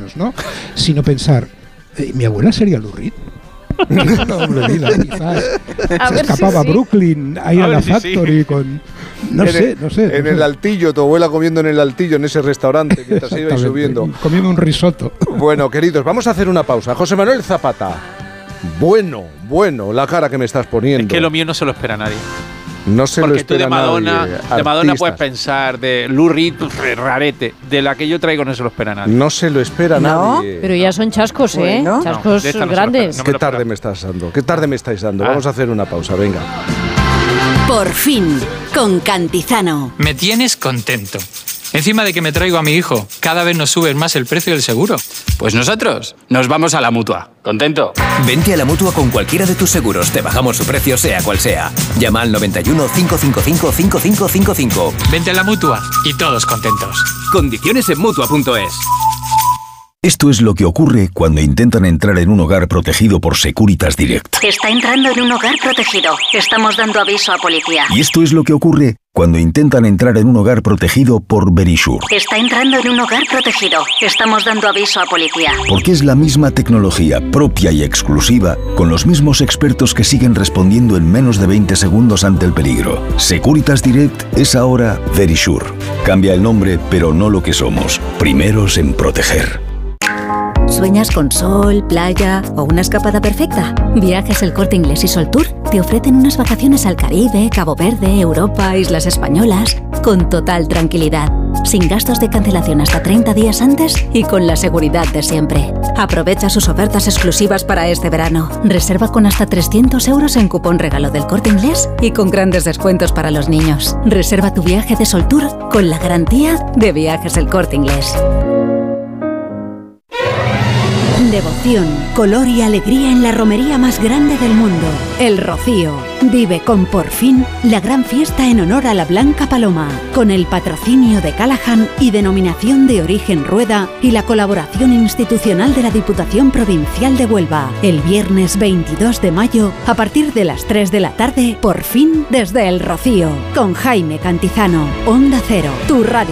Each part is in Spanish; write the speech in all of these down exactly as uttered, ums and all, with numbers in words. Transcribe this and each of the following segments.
menos, ¿no? Sino pensar, eh, ¿mi abuela sería Lou Reed? No, hombre, mira, quizás A se ver si escapaba a sí. Brooklyn, a ir A a, ver la si Factory sí. con... No en sé, el, no sé. En no el sé. altillo, tu abuela comiendo en el altillo, en ese restaurante, mientras iba Exactamente, subiendo. comiendo un risotto. Bueno, queridos, vamos a hacer una pausa. José Manuel Zapata. Bueno, bueno, la cara que me estás poniendo. Es que lo mío no se lo espera nadie. No se Porque lo tú de espera Madonna, nadie. de Madonna Artistas. puedes pensar, de Lou Reed, rarete. De la que yo traigo no se lo espera nadie. No se lo espera ¿No? nadie. Pero ya son chascos, ¿eh? Bueno. Chascos No, de esta no se lo grandes. espera, no. Qué me lo tarde esperaba. me estás dando, qué tarde me estáis dando. Ah. Vamos a hacer una pausa, venga. Por fin, con Cantizano. Me tienes contento. Encima de que me traigo a mi hijo, cada vez nos subes más el precio del seguro. Pues nosotros nos vamos a la Mutua. ¿Contento? Vente a la Mutua con cualquiera de tus seguros. Te bajamos su precio sea cual sea. Llama al noventa y uno, cinco cinco cinco, cinco cinco cinco cinco. Vente a la Mutua y todos contentos. Condiciones en Mutua punto es. Esto es lo que ocurre cuando intentan entrar en un hogar protegido por Securitas Direct. Está entrando en un hogar protegido. Estamos dando aviso a policía. Y esto es lo que ocurre cuando intentan entrar en un hogar protegido por Verisure. Está entrando en un hogar protegido. Estamos dando aviso a policía. Porque es la misma tecnología propia y exclusiva, con los mismos expertos que siguen respondiendo en menos de veinte segundos ante el peligro. Securitas Direct es ahora Verisure. Cambia el nombre, pero no lo que somos. Primeros en proteger. ¿Sueñas con sol, playa o una escapada perfecta? Viajes El Corte Inglés y Sol Tour te ofrecen unas vacaciones al Caribe, Cabo Verde, Europa, Islas Españolas, con total tranquilidad, sin gastos de cancelación hasta treinta días antes y con la seguridad de siempre. Aprovecha sus ofertas exclusivas para este verano. Reserva con hasta trescientos euros en cupón regalo del Corte Inglés y con grandes descuentos para los niños. Reserva tu viaje de Sol Tour con la garantía de Viajes El Corte Inglés. Devoción, color y alegría en la romería más grande del mundo, El Rocío. Vive con Por Fin la gran fiesta en honor a la Blanca Paloma, con el patrocinio de Callahan y denominación de origen Rueda y la colaboración institucional de la Diputación Provincial de Huelva. El viernes veintidós de mayo, a partir de las tres de la tarde, Por Fin desde El Rocío, con Jaime Cantizano. Onda Cero, tu radio.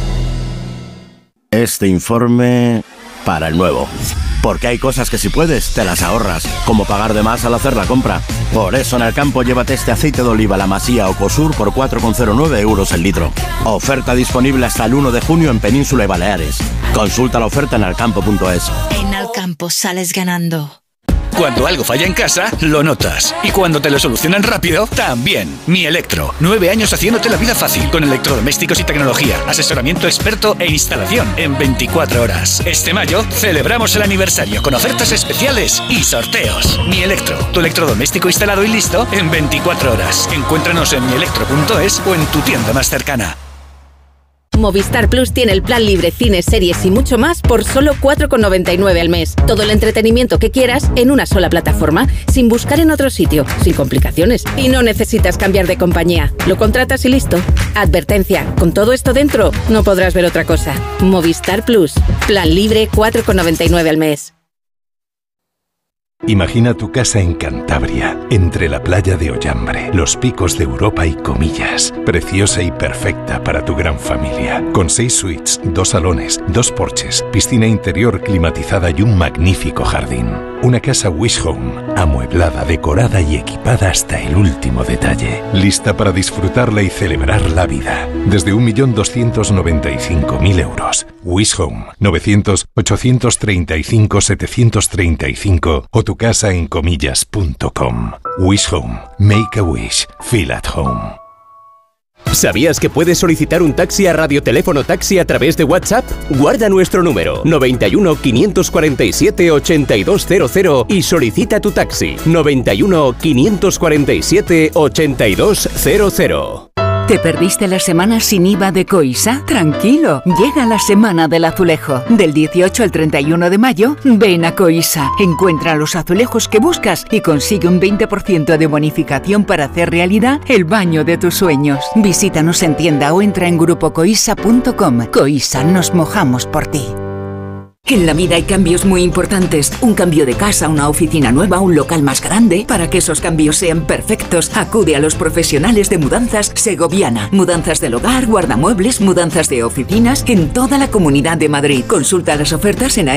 Este informe para el nuevo. Porque hay cosas que si puedes, te las ahorras, como pagar de más al hacer la compra. Por eso en el campo llévate este aceite de oliva La Masía o Cosur por cuatro coma cero nueve euros el litro. Oferta disponible hasta el uno de junio en Península y Baleares. Consulta la oferta en alcampo punto es. En Alcampo sales ganando. Cuando algo falla en casa, lo notas. Y cuando te lo solucionan rápido, también. Mi Electro. Nueve años haciéndote la vida fácil. Con electrodomésticos y tecnología. Asesoramiento experto e instalación en veinticuatro horas. Este mayo celebramos el aniversario con ofertas especiales y sorteos. Mi Electro. Tu electrodoméstico instalado y listo en veinticuatro horas. Encuéntranos en mi electro punto es o en tu tienda más cercana. Movistar Plus tiene el plan libre, cines, series y mucho más por solo cuatro con noventa y nueve al mes. Todo el entretenimiento que quieras en una sola plataforma, sin buscar en otro sitio, sin complicaciones. Y no necesitas cambiar de compañía. Lo contratas y listo. Advertencia, con todo esto dentro, no podrás ver otra cosa. Movistar Plus. Plan libre, cuatro con noventa y nueve al mes. Imagina tu casa en Cantabria, entre la playa de Ollambre, los picos de Europa y Comillas. Preciosa y perfecta para tu gran familia. Con seis suites, dos salones, dos porches, piscina interior climatizada y un magnífico jardín. Una casa Wish Home, amueblada, decorada y equipada hasta el último detalle. Lista para disfrutarla y celebrar la vida. Desde un millón doscientos noventa y cinco mil euros. Wish Home, novecientos, ochocientos treinta y cinco, setecientos treinta y cinco o tu casa en comillas punto com. Wish Home. Make a wish. Feel at home. ¿Sabías que puedes solicitar un taxi a Radioteléfono Taxi a través de WhatsApp? Guarda nuestro número noventa y uno, quinientos cuarenta y siete, ochenta y dos cero cero y solicita tu taxi noventa y uno, quinientos cuarenta y siete, ochenta y dos cero cero. ¿Te perdiste la semana sin I V A de Coisa? Tranquilo, llega la Semana del Azulejo. Del dieciocho al treinta y uno de mayo, ven a Coisa. Encuentra los azulejos que buscas y consigue un veinte por ciento de bonificación para hacer realidad el baño de tus sueños. Visítanos en tienda o entra en grupo coisa punto com. Coisa, nos mojamos por ti. En la vida hay cambios muy importantes. Un cambio de casa, una oficina nueva, un local más grande. Para que esos cambios sean perfectos, acude a los profesionales de Mudanzas Segoviana. Mudanzas del hogar, guardamuebles, mudanzas de oficinas en toda la Comunidad de Madrid. Consulta las ofertas en